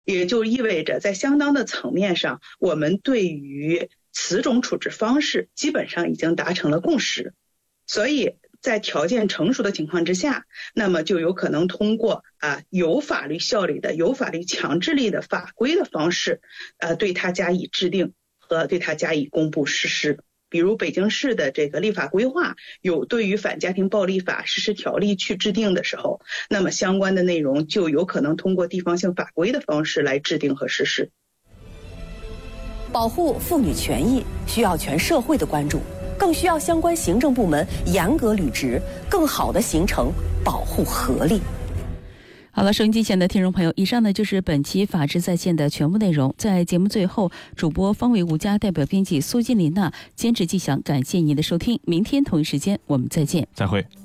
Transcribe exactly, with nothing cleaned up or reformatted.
也就意味着在相当的层面上，我们对于此种处置方式基本上已经达成了共识。所以在条件成熟的情况之下，那么就有可能通过啊有法律效力的、有法律强制力的法规的方式，呃，对它加以制定和对它加以公布实施。比如北京市的这个立法规划有对于反家庭暴力法实施条例去制定的时候，那么相关的内容就有可能通过地方性法规的方式来制定和实施。 保护妇女权益需要全社会的关注，更需要相关行政部门严格履职，更好地形成保护合力。 好了，收音机前的听众朋友，以上呢就是本期法治在线的全部内容。在节目最后，主播方伟吴佳，代表编辑苏金琳娜，监制季翔，感谢您的收听。明天同一时间我们再见， 再会。